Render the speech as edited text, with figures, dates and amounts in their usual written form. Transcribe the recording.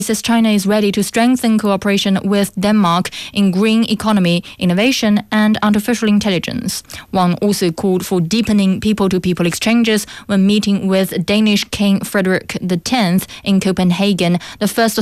says China is ready to strengthen cooperation with Denmark in green economy, innovation and artificial intelligence. Wang also called for deepening people-to-people exchanges when meeting with Danish King Frederik X in Copenhagen, the first